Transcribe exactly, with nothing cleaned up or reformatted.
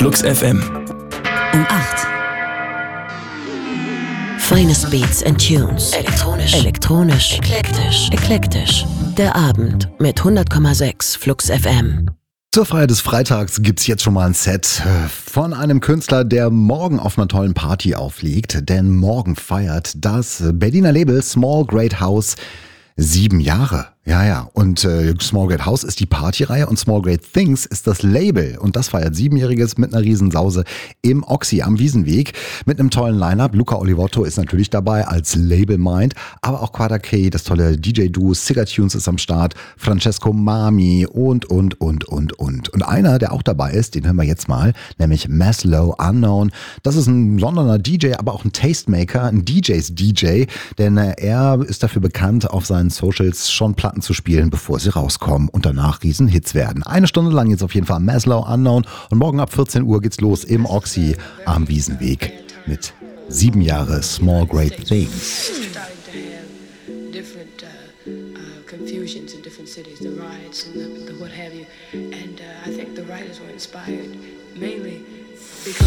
Flux F M. Um acht. Finest Beats and Tunes. Elektronisch. Elektronisch. Eklektisch. Eklektisch. Der Abend mit hundert Komma sechs Flux F M. Zur Feier des Freitags gibt's jetzt schon mal ein Set von einem Künstler, der morgen auf einer tollen Party auflegt. Denn morgen feiert das Berliner Label Small Great House sieben Jahre. Ja, ja. Und äh, Small Great House ist die Partyreihe und Small Great Things ist das Label. Und das feiert Siebenjähriges mit einer Riesensause im Oxy am Wiesenweg. Mit einem tollen Line-Up. Luca Olivotto ist natürlich dabei als Label-Mind. Aber auch Quadra K, das tolle D J-Duo Cigar Tunes ist am Start. Francesco Mami und, und, und, und, und. Und einer, der auch dabei ist, den hören wir jetzt mal, nämlich Maslow Unknown. Das ist ein Londoner D J, aber auch ein Tastemaker, ein D Js D J. Denn äh, er ist dafür bekannt, auf seinen Socials schon Platten zu spielen, bevor sie rauskommen und danach Riesenhits werden. Eine Stunde lang jetzt auf jeden Fall Maslow Unknown und morgen ab vierzehn Uhr geht's los im Oxy am Wiesenweg mit sieben Jahre Small Great Things. Confusions in different cities, the riots and the, the what have you, and uh, I think the writers were inspired mainly